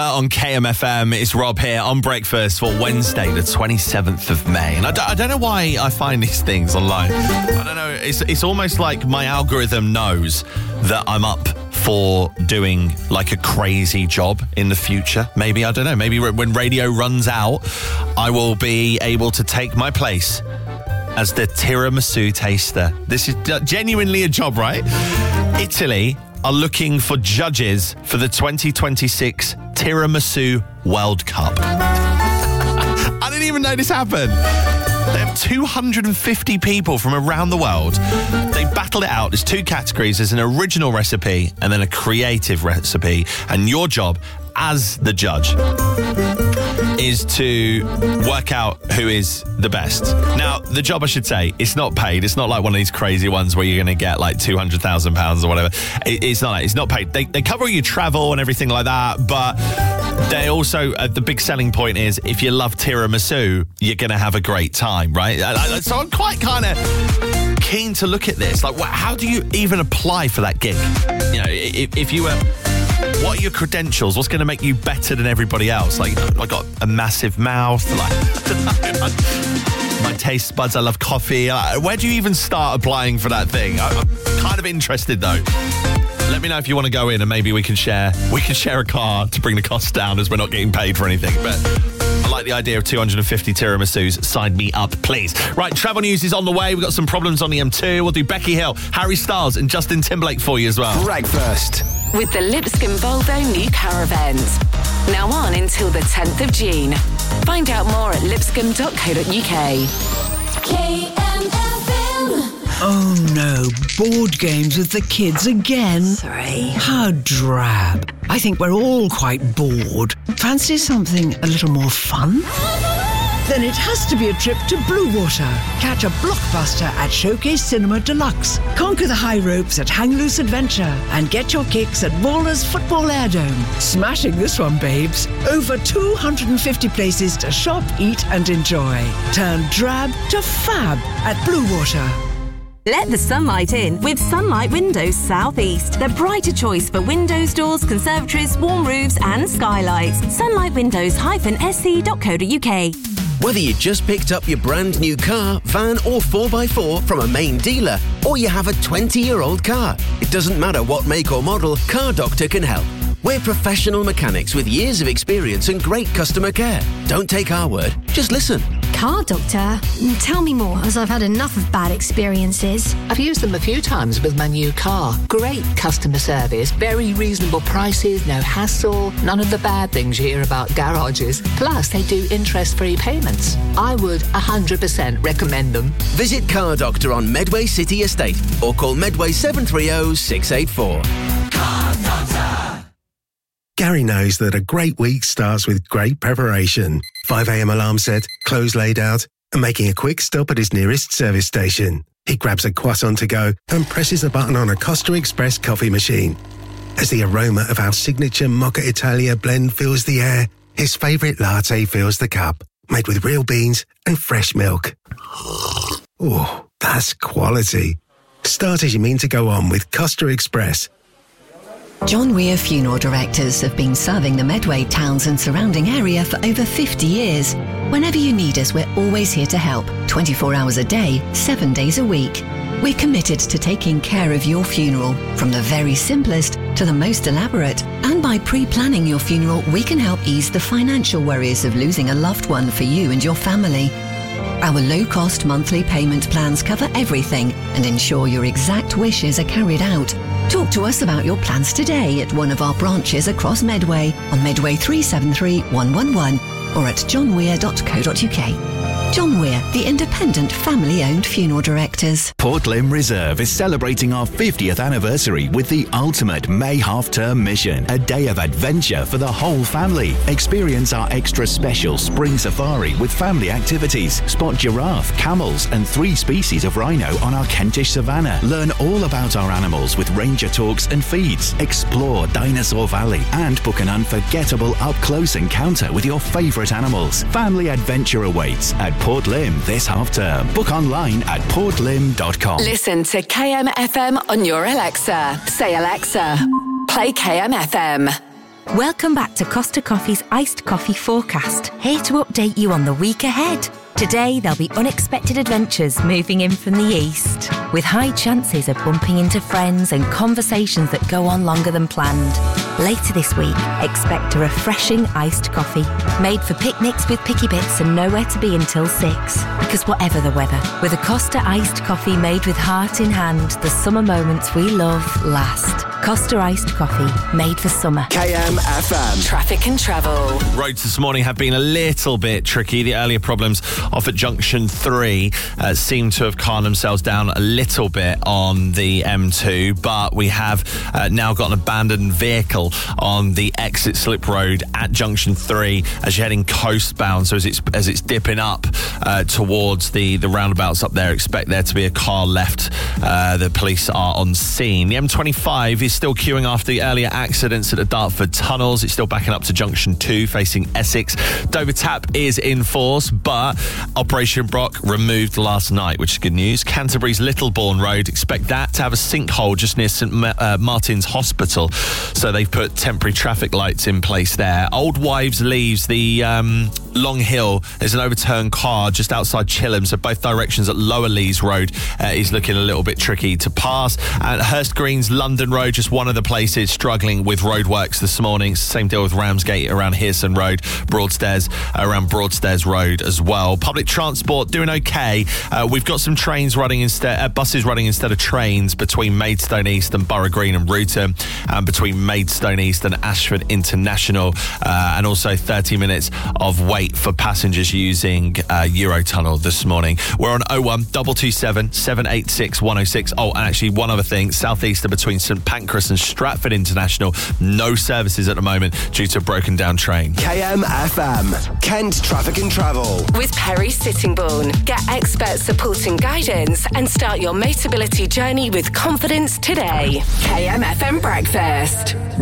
On KMFM, it's Rob here on Breakfast for Wednesday, the 27th of May. And I don't know why I find these things online. I don't know. It's almost like my algorithm knows that I'm up for doing like a crazy job in the future. Maybe, I don't know. Maybe when radio runs out, I will be able to take my place as the tiramisu taster. This is genuinely a job, right? Italy are looking for judges for the 2026 Tiramisu World Cup. I didn't even know this happened. They have 250 people from around the world. They battled it out. There's two categories. There's an original recipe and then a creative recipe. And your job as the judge is to work out who is the best. Now, the job, I should say, it's not paid. It's not like one of these crazy ones where you're going to get like £200,000 or whatever. It's not paid. They cover your travel and everything like that, but they also, the big selling point is if you love tiramisu, you're going to have a great time, right? So I'm quite kind of keen to look at this. Like, how do you even apply for that gig? You know, if you were... What are your credentials? What's going to make you better than everybody else? Like, I got a massive mouth. Like, I don't know. My taste buds. I love coffee. Where do you even start applying for that thing? I'm kind of interested, though. Let me know if you want to go in, and maybe we can share a car to bring the cost down, as we're not getting paid for anything. But I like the idea of 250 tiramisus. Sign me up, please. Right, travel news is on the way. We've got some problems on the M2. We'll do Becky Hill, Harry Styles, and Justin Timberlake for you as well. Breakfast with the Lipscomb Volvo New Car Event. Now on until the 10th of June. Find out more at lipscomb.co.uk. KMFM. Oh no, board games with the kids again. Sorry. How drab. I think we're all quite bored. Fancy something a little more fun? Then it has to be a trip to Blue Water. Catch a blockbuster at Showcase Cinema Deluxe. Conquer the high ropes at Hang Loose Adventure. And get your kicks at Waller's Football Airdome. Smashing this one, babes. Over 250 places to shop, eat and enjoy. Turn drab to fab at Blue Water. Let the sunlight in with Sunlight Windows South East. The brighter choice for windows, doors, conservatories, warm roofs and skylights. sunlightwindows-sc.co.uk. Whether you just picked up your brand new car, van or 4x4 from a main dealer, or you have a 20-year-old car, it doesn't matter what make or model, Car Doctor can help. We're professional mechanics with years of experience and great customer care. Don't take our word, just listen. Car Doctor? Tell me more, as I've had enough of bad experiences. I've used them a few times with my new car. Great customer service, very reasonable prices, no hassle, none of the bad things you hear about garages. Plus, they do interest-free payments. I would 100% recommend them. Visit Car Doctor on Medway City Estate or call Medway 730 684. Car Doctor. Gary knows that a great week starts with great preparation. 5 a.m. alarm set, clothes laid out, and making a quick stop at his nearest service station. He grabs a croissant to go and presses a button on a Costa Express coffee machine. As the aroma of our signature Mocha Italia blend fills the air, his favourite latte fills the cup, made with real beans and fresh milk. Oh, that's quality. Start as you mean to go on with Costa Express. John Weir Funeral Directors have been serving the Medway towns and surrounding area for over 50 years. Whenever you need us, we're always here to help, 24 hours a day, 7 days a week. We're committed to taking care of your funeral, from the very simplest to the most elaborate. And by pre-planning your funeral, we can help ease the financial worries of losing a loved one for you and your family. Our low-cost monthly payment plans cover everything and ensure your exact wishes are carried out. Talk to us about your plans today at one of our branches across Medway on Medway 373 111 or at johnweir.co.uk. John Weir, the independent family-owned funeral directors. Portlim Reserve is celebrating our 50th anniversary with the ultimate May half-term mission, a day of adventure for the whole family. Experience our extra special spring safari with family activities. Spot giraffe, camels and 3 species of rhino on our Kentish savannah. Learn all about our animals with ranger talks and feeds. Explore Dinosaur Valley and book an unforgettable up-close encounter with your favourite animals. Family adventure awaits at Port Lim this half-term. Book online at portlim.com. Listen to KMFM on your Alexa. Say, Alexa, play KMFM. Welcome back to Costa Coffee's Iced Coffee Forecast, here to update you on the week ahead. Today, there'll be unexpected adventures moving in from the east, with high chances of bumping into friends and conversations that go on longer than planned. Later this week, expect a refreshing iced coffee, made for picnics with picky bits and nowhere to be until 6. Because whatever the weather, with a Costa iced coffee made with heart in hand, the summer moments we love last. Costa iced coffee, made for summer. KMFM. Traffic and travel. Roads this morning have been a little bit tricky. The earlier problems off at Junction 3 seem to have calmed themselves down a little bit on the M2, but we have now got an abandoned vehicle on the exit slip road at Junction 3 as you're heading coastbound. So as it's dipping up towards the roundabouts up there, expect there to be a car left. The police are on scene. The M25 is still queuing after the earlier accidents at the Dartford tunnels. It's still backing up to Junction 2 facing Essex. Dover Tap is in force, but Operation Brock removed last night, which is good news. Canterbury's Littlebourne Road, expect that to have a sinkhole just near St Martin's Hospital. So they've put temporary traffic lights in place there. Old Wives leaves the Long Hill. There's an overturned car just outside Chilham, so both directions at Lower Lees Road is looking a little bit tricky to pass. And Hurst Green's London Road, just one of the places struggling with roadworks this morning. Same deal with Ramsgate around Hearson Road, Broadstairs around Broadstairs Road as well. Public transport doing okay. We've got some trains running instead, buses running instead of trains between Maidstone East and Borough Green and Ruton, and between Maidstone East and Ashford International, and also 30 minutes of wait for passengers using Eurotunnel this morning. We're on 01 227 786 106. Oh, and actually one other thing, Southeastern between St Pancras and Stratford International, no services at the moment due to a broken down train. KMFM, Kent Traffic and Travel. With Perry Sittingbourne. Get expert support and guidance and start your Motability journey with confidence today. KMFM Breakfast.